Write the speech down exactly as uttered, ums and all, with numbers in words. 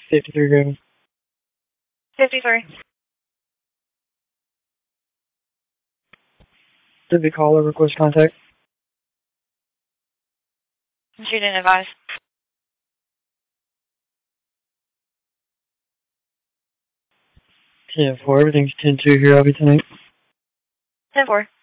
fifty-three Raven. fifty-three. Did the caller request contact? She didn't advise. ten four, everything's ten two here, I'll be tonight. ten four.